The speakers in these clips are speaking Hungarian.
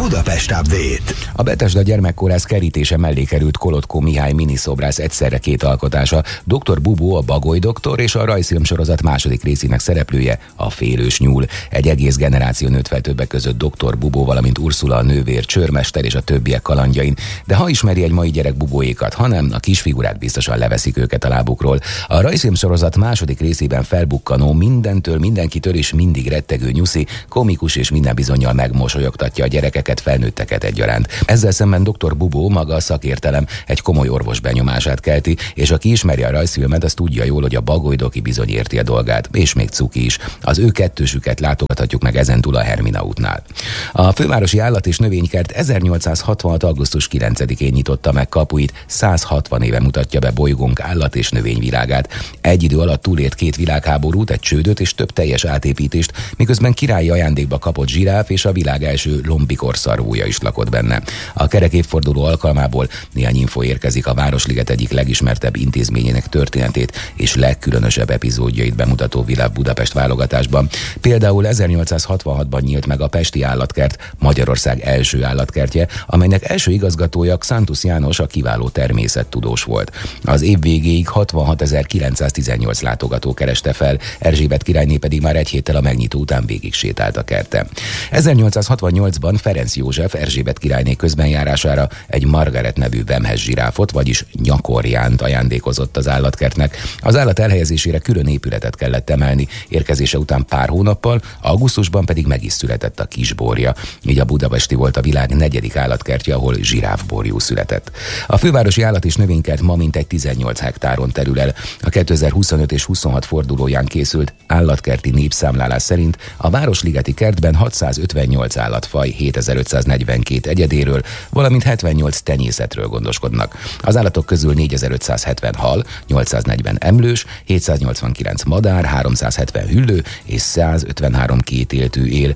Budapest Update. A Bethesda gyermekkórász kerítése mellé került Kolotko Mihály miniszobrász egyszerre két alkotása, Dr. Bubó, a Bagoly doktor és a rajzfilmsorozat második részének szereplője, a Félős nyúl. Egy egész generáció nőtt fel többek között Dr. Bubó, valamint Ursula a nővér, Csőrmester és a többiek kalandjain. De ha ismeri egy mai gyerek Bubóékat, hanem a kisfigurák biztosan leveszik őket a lábukról. A rajzfilmsorozat második részében felbukkanó, mindentől, mindenkitől és mindig rettegő nyuszi, komikus és minden bizonnyal megmosolyogtatja a gyerekeket, felnőtteket egyaránt. Ezzel szemben Dr. Bubó, maga a szakértelem, egy komoly orvos benyomását kelti, és aki ismeri a rajzfilmet, az tudja jól, hogy a Bagoly doki bizony érti a dolgát, és még cuki is. Az ő kettősüket látogathatjuk meg ezentúl a Hermina útnál. A fővárosi állat- és növénykert 1866. augusztus 9-én nyitotta meg kapuit, 160 éve mutatja be bolygónk állat- és növényvilágát. Egy idő alatt túlélt 2 világháborút, egy csődöt és több teljes átépítést, miközben királyi ajándékba kapott zsiráf és a világ első lombikor-szarvúja is lakott benne. A kerek évforduló alkalmából néhány info érkezik a Városliget egyik legismertebb intézményének történetét és legkülönösebb epizódjait bemutató Világ Budapest válogatásban. Például 1866-ban nyílt meg a Pesti Állatkert, Magyarország első állatkertje, amelynek első igazgatója Xantus János, a kiváló természettudós volt. Az év végéig 66.918 látogató kereste fel, Erzsébet királyné pedig már egy héttel a megnyitó után végig sétált a kerten. 1868-ban Ferenc József Erzsébet királyné közbenjárására egy Margaret nevű vemhes zsiráfot, vagyis nyakorjánt ajándékozott az állatkertnek. Az állat elhelyezésére külön épületet kellett emelni, érkezése után pár hónappal, augusztusban pedig meg is született a kisborja. Így a budapesti volt a világ 4. állatkertje, ahol zsiráfborjú született. A fővárosi állat- és növénykert ma mintegy 18 hektáron terül el. A 2025 és 26 fordulóján készült állatkerti népszámlálás szerint a Városligeti kertben 658 állatfaj, 7542 egyedéről, valamint 78 tenyészetről gondoskodnak. Az állatok közül 4570 hal, 840 emlős, 789 madár, 370 hüllő és 153 kétéltű él,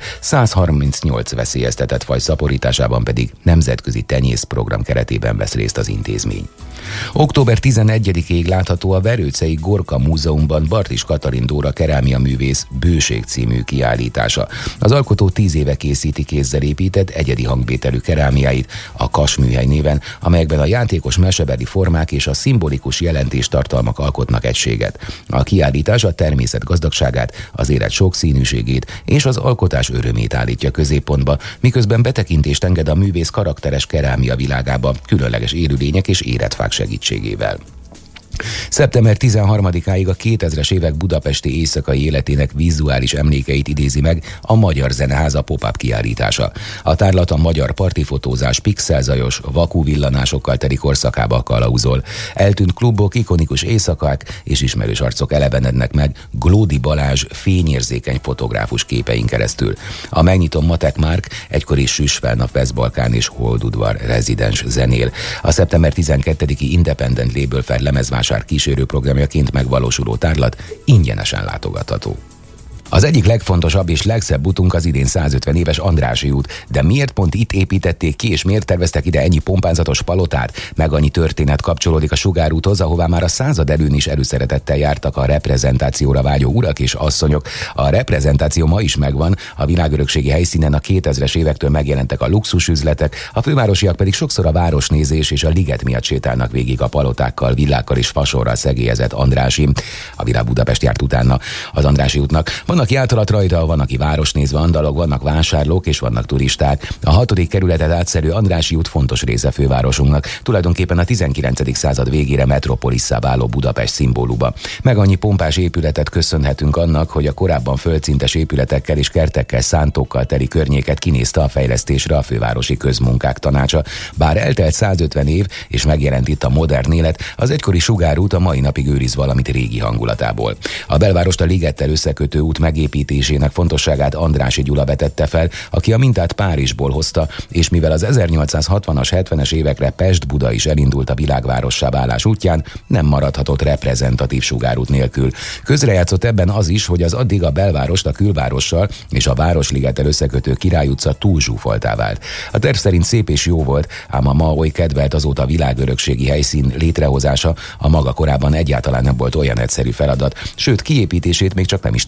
138 veszélyeztetett faj szaporításában pedig nemzetközi tenyészprogram keretében vesz részt az intézmény. Október 11-ig látható a Verőcei Gorka Múzeumban Bartis Katalin Dóra kerámia művész Bőség című kiállítása. Az alkotó 10 éve készíti kézzel épített egyedi hangvételű kerámiáit a Kasműhely néven, amelyekben a játékos mesebeli formák és a szimbolikus jelentéstartalmak alkotnak egységet. A kiállítás a természet gazdagságát, az élet sokszínűségét és az alkotás örömét állítja középpontba, miközben betekintést enged a művész karakteres kerámia világába különleges élőlények és életfák segítségével. Szeptember 13-áig a 2000-es évek budapesti éjszakai életének vizuális emlékeit idézi meg a Magyar Zeneháza pop-up kiállítása. A tárlat a magyar partifotózás pixelzajos, vakú villanásokkal teli korszakába kalauzol. Eltűnt klubok, ikonikus éjszakák és ismerős arcok elevenednek meg Glódi Balázs fényérzékeny fotográfus képein keresztül. A Megnyitom Matek Márk egykori Süsfelnap Veszbalkán és Holdudvar rezidens zenél. A szeptember 12-i Independent Label Fair lemezvásár kísérő programjaként megvalósuló tárlat ingyenesen látogatható. Az egyik legfontosabb és legszebb utunk az idén 150 éves Andrássy út, de miért pont itt építették ki, és miért terveztek ide ennyi pompázatos palotát? Meg annyi történet kapcsolódik a Sugárúthoz, ahová már a század előn is előszeretettel jártak a reprezentációra vágyó urak és asszonyok. A reprezentáció ma is megvan, a világörökségi helyszínen a 2000-es évektől megjelentek a luxusüzletek, a fővárosiak pedig sokszor a városnézés és a liget miatt sétálnak végig a palotákkal, villákkal és fasorral szegélyezett Andrássy. A Világ Budapest járt utána az Andrássy útnak. Van, aki átalat rajta, van, aki városnézve andalog, vannak vásárlók és vannak turisták. A 6. kerületet átszerű Andrássy út fontos része fővárosunknak, tulajdonképpen a 19. század végére metropolisszá váló Budapest szimbóluma. Meg annyi pompás épületet köszönhetünk annak, hogy a korábban földszintes épületekkel és kertekkel, szántókkal teli környéket kinézte a fejlesztésre a fővárosi közmunkák tanácsa. Bár eltelt 150 év és megjelent itt a modern élet, az egykori Sugárút a mai napig őriz valamit régi hangulatából. A belvárost a ligettel összekötő út megépítésének fontosságát Andrássy Gyula vetette fel, aki a mintát Párizsból hozta, és mivel az 1860-as, 70-es évekre Pest-Buda is elindult a világvárossá válás útján, nem maradhatott reprezentatív Sugárút nélkül. Közrejátszott ebben az is, hogy az addig a belvárost a külvárossal és a Városligettel összekötő Király utca túl zsúfoltá vált. A terv szerint szép és jó volt, ám a ma oly kedvelt azóta világörökségi helyszín létrehozása a maga korában egyáltalán nem volt olyan egyszerű feladat, sőt kiépítését még csak nem is támogatta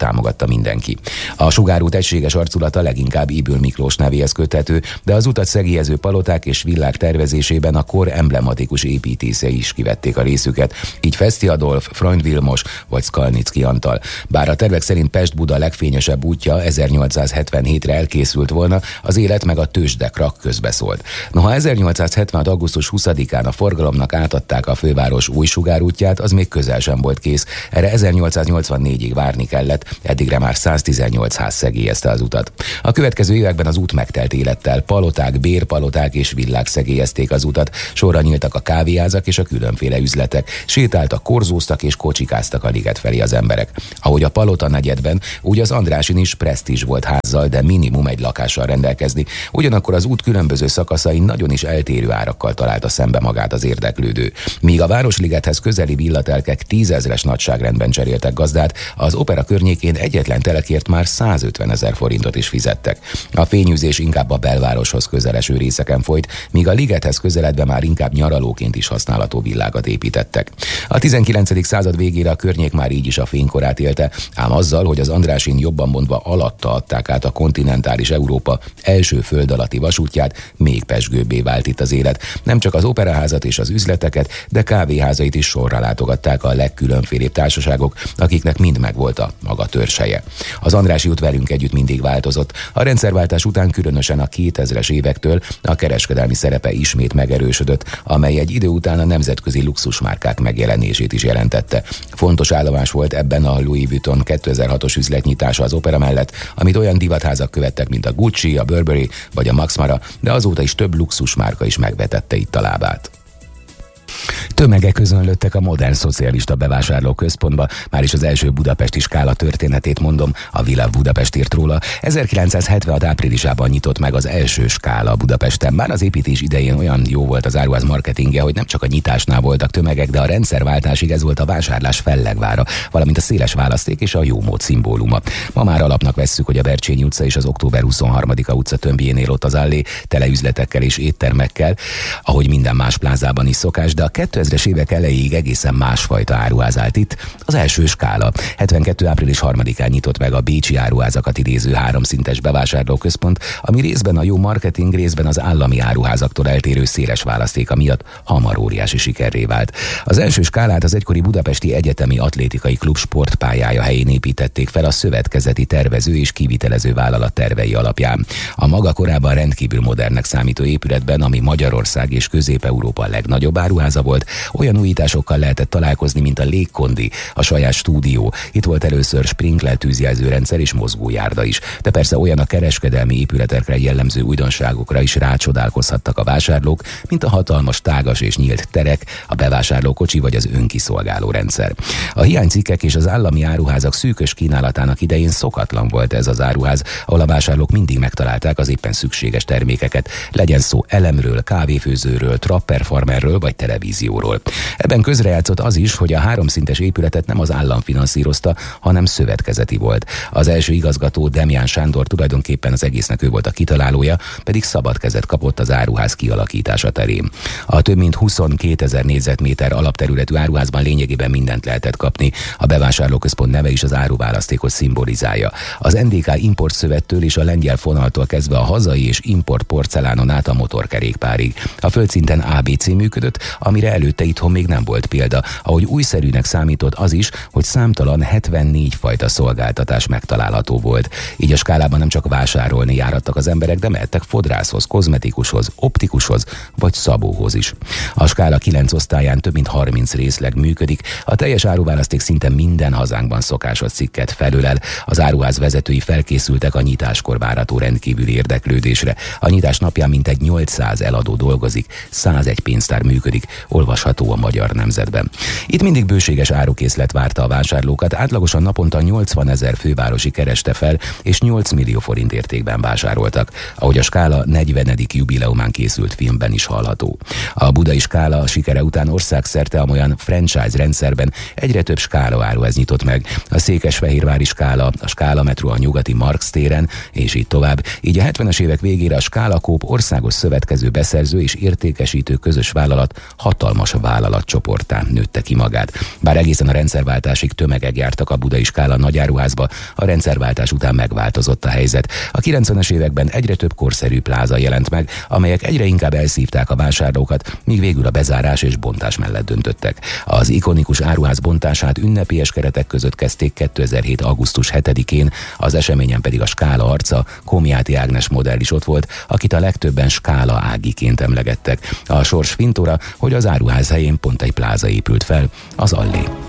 mindenki. A sugárút egységes arculata leginkább Ybl Miklós nevéhez köthető, de az utat szegélyező paloták és villák tervezésében a kor emblematikus építészei is kivették a részüket, így Feszti Adolf, Freund Vilmos vagy Skalnicki Antal. Bár a tervek szerint Pest-Buda legfényesebb útja 1877-re elkészült volna, az élet meg a tőzsdekrak közbeszólt. Noha 1876. augusztus 20-án a forgalomnak átadták a főváros új sugárútját, az még közel sem volt kész. Erre 1884-ig várni kellett, eddigre már 118 ház szegélyezte az utat. A következő években az út megtelt élettel, paloták, bérpaloták és villák szegélyezték az utat, sorra nyíltak a kávéházak és a különféle üzletek, sétáltak, korzóztak és kocsikáztak a liget felé az emberek. Ahogy a Palota negyedben, úgy az Andrásin is presztízs volt házzal, de minimum egy lakással rendelkezni. Ugyanakkor az út különböző szakaszain nagyon is eltérő árakkal találta szembe magát az érdeklődő. Míg a Városligethez közeli villatelkek 10 000-es nagyságrendben cseréltek gazdát, az opera környékén egyetlen telekért már 150 000 forintot is fizettek. A fényűzés inkább a belvároshoz közeleső részeken folyt, míg a ligethez közeledve már inkább nyaralóként is használható villákat építettek. A 19. század végére a környék már így is a fénykorát élte, ám azzal, hogy az Andrásin jobban mondva alatta adták át a kontinentális Európa első föld alatti vasútját, még pezsgőbbé vált itt az élet. Nem csak az operaházat és az üzleteket, de kávéházait is sorra látogatták a legkülönfélébb társaságok, akiknek mind megvolt a maga törzshelye. Az Andrássy út velünk együtt mindig változott. A rendszerváltás után különösen a 2000-es évektől a kereskedelmi szerepe ismét megerősödött, amely egy idő után a nemzetközi luxusmárkák megjelenését is jelentette. Fontos állomás volt ebben a Louis Vuitton 2006-os üzletnyitása az opera mellett, amit olyan divatházak követtek, mint a Gucci, a Burberry vagy a Max Mara, de azóta is több luxusmárka is megvetette itt a lábát. Tömegek közönlöttek a modern szocialista bevásárlóközpontba, már is az első budapesti skála történetét mondom, a Világ Budapest írt róla. 1976 áprilisában nyitott meg az első skála Budapesten. Már az építés idején olyan jó volt az áruház marketingje, hogy nem csak a nyitásnál voltak tömegek, de a rendszerváltásig ez volt a vásárlás fellegvára, valamint a széles választék és a jómód szimbóluma. Ma már alapnak vesszük, hogy a Bercsényi utca és az Október 23-a utca tömbjénél ott az allé, tele üzletekkel és éttermekkel, ahogy minden más plázában is szokás, de a 2000-es évek elejéig egészen másfajta áruház állt itt, az első skála. 72. április 3-án nyitott meg a bécsi áruházakat idéző 3 szintes bevásárlóközpont, ami részben a jó marketing, részben az állami áruházaktól eltérő széles választéka miatt hamar óriási sikerré vált. Az első skálát az egykori Budapesti Egyetemi Atlétikai Klub sportpályája helyén építették fel a szövetkezeti tervező és kivitelező vállalat tervei alapján. A maga korábban rendkívül modernnek számító épületben, ami Magyarország és Közép-Európa legnagyobb áruháza volt, olyan újításokkal lehetett találkozni, mint a légkondi, a saját stúdió. Itt volt először sprinkler tűzjelzőrendszer és mozgójárda is. De persze olyan a kereskedelmi épületekre jellemző újdonságokra is rácsodálkozhattak a vásárlók, mint a hatalmas, tágas és nyílt terek, a bevásárlókocsi vagy az önkiszolgáló rendszer. A hiánycikkek és az állami áruházak szűkös kínálatának idején szokatlan volt ez az áruház, ahol a vásárlók mindig megtalálták az éppen szükséges termékeket, legyen szó elemről, kávéfőzőről, trapperfarmerről vagy televízióról. Ebben közrejátszott az is, hogy a 3 szintes épületet nem az állam finanszírozta, hanem szövetkezeti volt. Az első igazgató, Demján Sándor tulajdonképpen az egésznek ő volt a kitalálója, pedig szabad kezet kapott az áruház kialakítása terén. A több mint 22 000 négyzetméter alapterületű áruházban lényegében mindent lehetett kapni. A bevásárlóközpont neve is az áruválasztékot szimbolizálja. Az NDK importszövettől és a lengyel fonaltól kezdve a hazai és import porcelánon át a motorkerékpárig. A földszinten ABC működött, amire előtte itthon még nem volt példa, ahogy újszerűnek számított az is, hogy számtalan 74 fajta szolgáltatás megtalálható volt. Így a skálában nem csak vásárolni járattak az emberek, de mehettek fodrászhoz, kozmetikushoz, optikushoz vagy szabóhoz is. A skála 9 osztályán több mint 30 részleg működik, a teljes áruválaszték szinte minden hazánkban szokásos cikket felölel, az áruház vezetői felkészültek a nyitáskor várható rendkívüli érdeklődésre. A nyitás napján mintegy 800 eladó dolgozik, 101 pénztár működik, olvasható a Magyar Nemzetben. Itt mindig bőséges árukészlet várta a vásárlókat, átlagosan naponta 80 000 fővárosi kereste fel, és 8 millió forint értékben vásároltak, ahogy a skála 40. jubileumán készült filmben is hallható. A budai skála sikere után országszerte amolyan franchise rendszerben egyre több skála áruház nyitott meg. A székesfehérvári skála, a Skála Metro a nyugati Marx téren, és így tovább. Így a 70-es évek végére a Skála Coop országos szövetkező, beszerző és értékesítő közös vállalat hatalmas hatalmas vállalatcsoporttá nőtte ki magát. Bár egészen a rendszerváltásig tömegek jártak a Budai Skála nagyáruházba, a rendszerváltás után megváltozott a helyzet. A 90-es években egyre több korszerű pláza jelent meg, amelyek egyre inkább elszívták a vásárlókat, míg végül a bezárás és bontás mellett döntöttek. Az ikonikus áruház bontását ünnepélyes keretek között kezdték 2007. augusztus 7-én, az eseményen pedig a Skála arca, Komjáti Ágnes modell is ott volt, akit a legtöbben Skála Ágiként emlegettek. A sors fintóra, hogy az áruház helyén pont egy pláza épült fel, az Allé.